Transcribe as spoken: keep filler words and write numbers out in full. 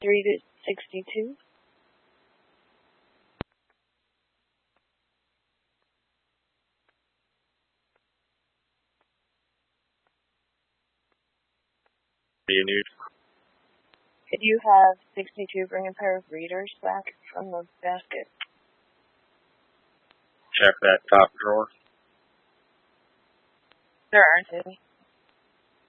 three to sixty-two. Do you need? Could you have sixty-two bring a pair of readers back from the basket? Check that top drawer. There aren't any.